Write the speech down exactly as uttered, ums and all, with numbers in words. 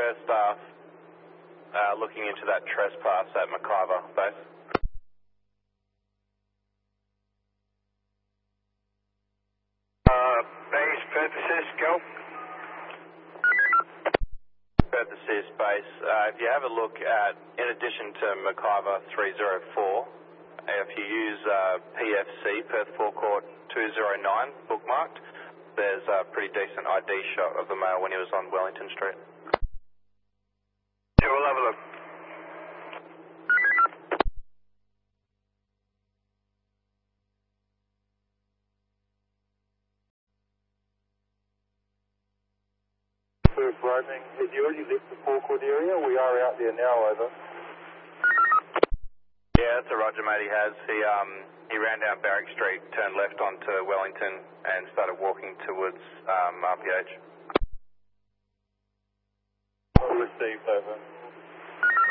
first staff uh, looking into that trespass at McIver base. Uh, base purposes, go. Purposes base, uh, if you have a look at, in addition to McIver three oh four, if you use uh, P F C, Perth Forecourt two oh nine, bookmarked, there's a pretty decent I D shot of the male when he was on Wellington Street. Yeah, we'll have a look. First Lightning, have you already left the forecourt area? We are out there now, over. Yeah, that's a roger, mate, he has. He, um, he ran down Barrack Street, turned left onto Wellington and started walking towards um, R P H. Received, over.